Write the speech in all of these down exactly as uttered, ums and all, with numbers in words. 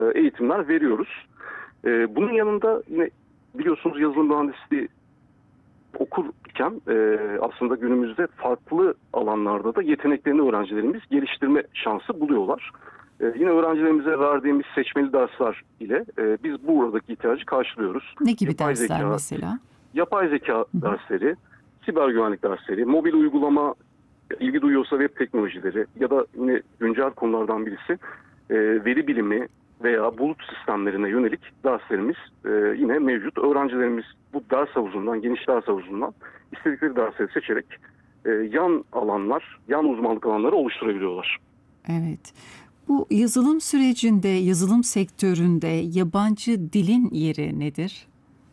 e, eğitimler veriyoruz. E, bunun yanında yine biliyorsunuz yazılım mühendisliği okurken e, aslında günümüzde farklı alanlarda da yeteneklerini öğrencilerimiz geliştirme şansı buluyorlar. E, yine öğrencilerimize verdiğimiz seçmeli dersler ile e, biz buradaki ihtiyacı karşılıyoruz. Ne gibi Yapay dersler zeka, mesela? yapay zeka Hı hı. dersleri, siber güvenlik dersleri, mobil uygulama ilgi duyuyorsa web teknolojileri ya da yine güncel konulardan birisi e, veri bilimi veya bulut sistemlerine yönelik derslerimiz e, yine mevcut. Öğrencilerimiz bu ders havuzundan, geniş ders havuzundan istedikleri dersleri seçerek e, yan alanlar, yan uzmanlık alanları oluşturabiliyorlar. Evet. Bu yazılım sürecinde, yazılım sektöründe yabancı dilin yeri nedir?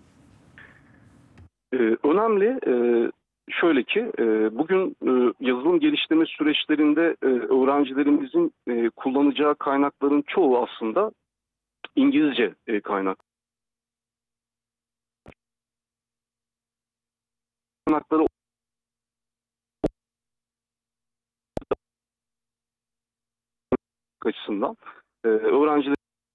E, önemli. E, Şöyle ki e, bugün e, yazılım geliştirme süreçlerinde e, öğrencilerimizin e, kullanacağı kaynakların çoğu aslında İngilizce e, kaynak. Kaynakları açısından e, öğrencilerin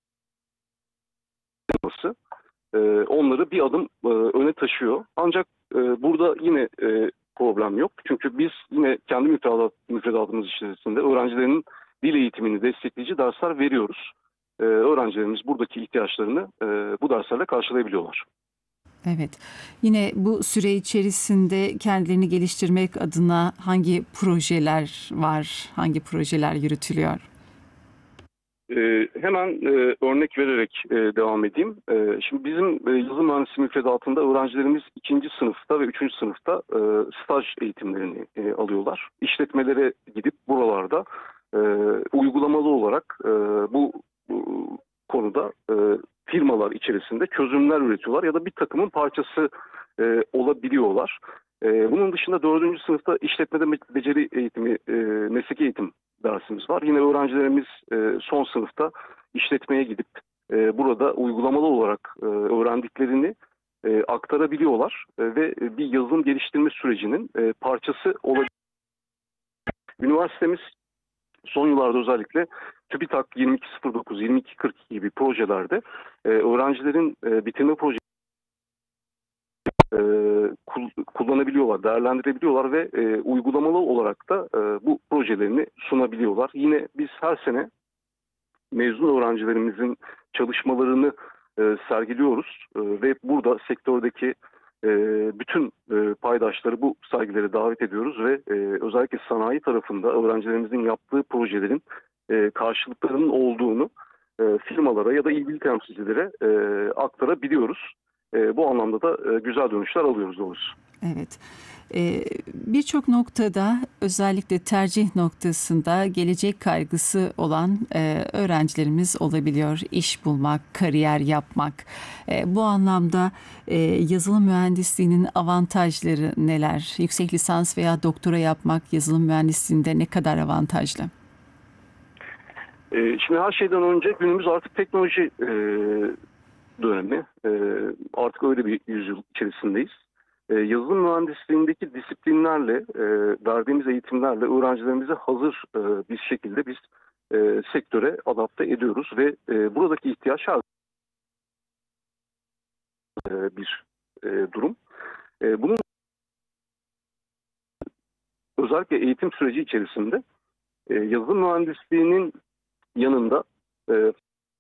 olması e, onları bir adım e, öne taşıyor. Ancak e, burada yine e, problem yok. Çünkü biz yine kendi müfredat, müfredatımız içerisinde öğrencilerin dil eğitimini destekleyici dersler veriyoruz. E, öğrencilerimiz buradaki ihtiyaçlarını e, bu derslerle karşılayabiliyorlar. Evet. Yine bu süre içerisinde kendilerini geliştirmek adına hangi projeler var, hangi projeler yürütülüyor? Ee, hemen e, örnek vererek e, devam edeyim. E, şimdi bizim e, yazılım mühendisliği müfredatında öğrencilerimiz ikinci sınıfta ve üçüncü sınıfta e, staj eğitimlerini e, alıyorlar. İşletmelere gidip buralarda e, uygulamalı olarak e, bu, bu konuda e, firmalar içerisinde çözümler üretiyorlar ya da bir takımın parçası e, olabiliyorlar. E, bunun dışında dördüncü sınıfta işletmede me- beceri eğitimi, e, mesleki eğitim dersimiz var. Yine öğrencilerimiz e, son sınıfta işletmeye gidip e, burada uygulamalı olarak e, öğrendiklerini e, aktarabiliyorlar e, ve bir yazılım geliştirme sürecinin e, parçası olabiliyor. Üniversitemiz son yıllarda özellikle TÜBİTAK yirmi iki sıfır dokuz, yirmi iki kırk iki gibi projelerde e, öğrencilerin e, bitirme projesi e, kullanabiliyorlar, değerlendirebiliyorlar ve e, uygulamalı olarak da e, bu projelerini sunabiliyorlar. Yine biz her sene mezun öğrencilerimizin çalışmalarını e, sergiliyoruz e, ve burada sektördeki e, bütün e, paydaşları bu sergilere davet ediyoruz ve e, özellikle sanayi tarafında öğrencilerimizin yaptığı projelerin e, karşılıklarının olduğunu e, firmalara ya da ilgili temsilcilere e, aktarabiliyoruz. E, bu anlamda da e, güzel dönüşler alıyoruz doğrusu. Evet. Ee, birçok noktada özellikle tercih noktasında gelecek kaygısı olan e, öğrencilerimiz olabiliyor. İş bulmak, kariyer yapmak. E, bu anlamda e, yazılım mühendisliğinin avantajları neler? Yüksek lisans veya doktora yapmak yazılım mühendisliğinde ne kadar avantajlı? E, şimdi her şeyden önce günümüz artık teknoloji e, dönemi. E, artık öyle bir yüzyıl içerisindeyiz. E, yazılım mühendisliğindeki disiplinlerle, e, verdiğimiz eğitimlerle öğrencilerimizi hazır e, bir şekilde biz e, sektöre adapte ediyoruz ve e, buradaki ihtiyaç her e, bir e, durum. E, bunun özellikle eğitim süreci içerisinde e, yazılım mühendisliğinin yanında e,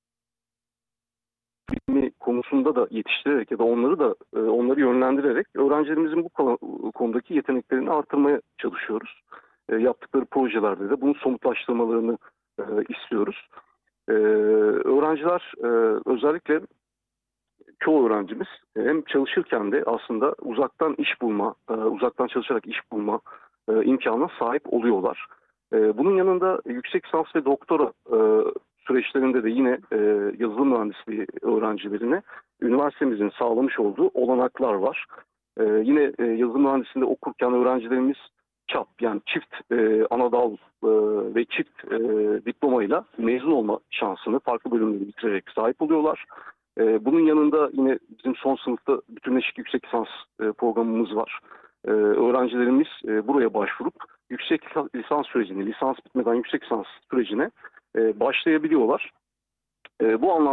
bilimi konusunda da yetiştirerek ya da onları da e, onları yönlendirerek öğrencilerimizin bu konudaki yeteneklerini artırmaya çalışıyoruz. E, yaptıkları projelerde de bunu somutlaştırmalarını e, istiyoruz. E, öğrenciler e, özellikle çoğu öğrencimiz e, hem çalışırken de aslında uzaktan iş bulma, e, uzaktan çalışarak iş bulma e, imkanına sahip oluyorlar. E, bunun yanında yüksek lisans ve doktora e, süreçlerinde de yine e, yazılım mühendisliği öğrencilerine üniversitemizin sağlamış olduğu olanaklar var. E, yine e, yazılım mühendisliğinde okurken öğrencilerimiz çap yani çift e, anadal e, ve çift e, diplomayla mezun olma şansını farklı bölümleri bitirerek sahip oluyorlar. E, bunun yanında yine bizim son sınıfta bütünleşik yüksek lisans e, programımız var. E, öğrencilerimiz e, buraya başvurup yüksek lisans sürecini, lisans bitmeden yüksek lisans sürecine e, başlayabiliyorlar. E, bu anlamda